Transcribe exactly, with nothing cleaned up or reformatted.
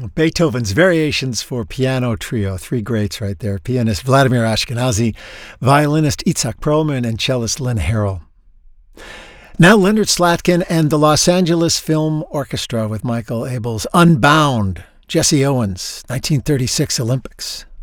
Beethoven's Variations for Piano Trio. Three greats right there. Pianist Vladimir Ashkenazy, violinist Itzhak Perlman, and cellist Lynn Harrell. Now Leonard Slatkin and the Los Angeles Film Orchestra with Michael Abels. Unbound, Jesse Owens, nineteen thirty-six Olympics.